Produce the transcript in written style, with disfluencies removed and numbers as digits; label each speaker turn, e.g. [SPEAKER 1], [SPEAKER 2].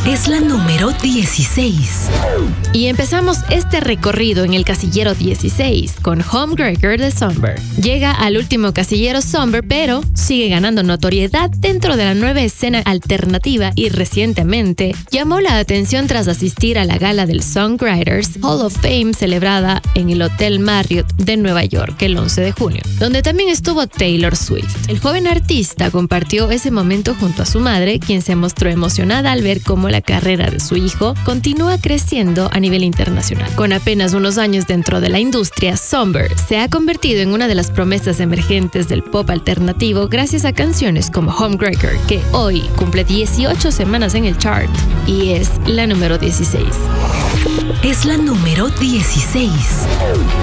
[SPEAKER 1] Es la número 16.
[SPEAKER 2] Y empezamos este recorrido en el casillero 16 con Homebreaker de Somber. Llega al último casillero Somber, pero sigue ganando notoriedad dentro de la nueva escena alternativa y recientemente llamó la atención tras asistir a la gala del Songwriters Hall of Fame celebrada en el Hotel Marriott de Nueva York el 11 de junio, donde también estuvo Taylor Swift. El joven artista compartió ese momento junto a su madre, quien se mostró emocionada al ver cómo la carrera de su hijo continúa creciendo a nivel internacional. Con apenas unos años dentro de la industria, Somber se ha convertido en una de las promesas emergentes del pop alternativo gracias a canciones como Homebreaker, que hoy cumple 18 semanas en el chart y es la número 16.
[SPEAKER 1] Es la número 16.